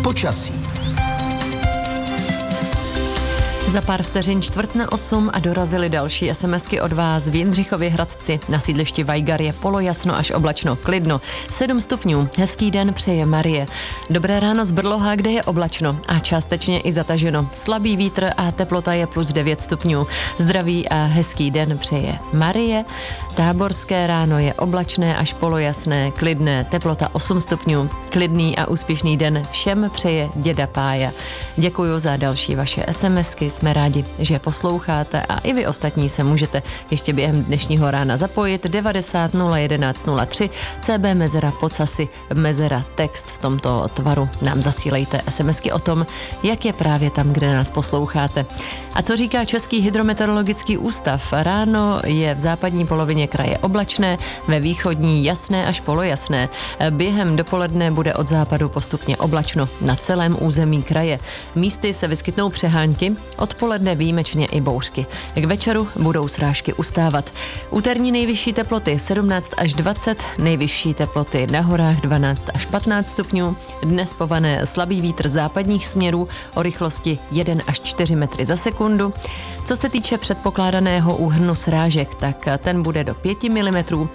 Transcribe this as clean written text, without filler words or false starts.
Počasí. Za pár vteřin 7:45 a dorazily další SMSky od vás. V Jindřichově Hradci na sídlišti Vajgar je polojasno až oblačno, klidno. 7 stupňů, hezký den přeje Marie. Dobré ráno z Brloha, kde je oblačno a částečně i zataženo. Slabý vítr a teplota je plus 9 stupňů. Zdraví a hezký den přeje Marie. Táborské ráno je oblačné až polojasné, klidné, teplota 8 stupňů. Klidný a úspěšný den všem přeje děda Pája. Děkuju za další vaše SMSky. Jsme rádi, že posloucháte a i vy ostatní se můžete ještě během dnešního rána zapojit. 90 011 03 CB mezera Pocasy mezera text v tomto tvaru. Nám zasílejte SMSky o tom, jak je právě tam, kde nás posloucháte. A co říká Český hydrometeorologický ústav? Ráno je v západní polovině kraje oblačné, ve východní jasné až polojasné. Během dopoledne bude od západu postupně oblačno na celém území kraje. Místy se vyskytnou přehánky, odpoledne výjimečně i bouřky. K večeru budou srážky ustávat. Úterní nejvyšší teploty 17 až 20, nejvyšší teploty na horách 12 až 15 stupňů. Dnes povane slabý vítr západních směrů o rychlosti 1 až 4 metry za sekundu. Co se týče předpokládaného úhrnu srážek, tak ten bude do 5 mm.